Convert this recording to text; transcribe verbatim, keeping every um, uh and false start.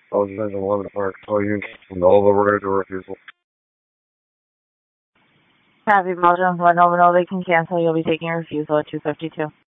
All Division eleven Fire Control Unit from Nova, we're going to do a refusal. Copy, Belgium. one Nova Nova can cancel. You'll be taking a refusal at two fifty-two.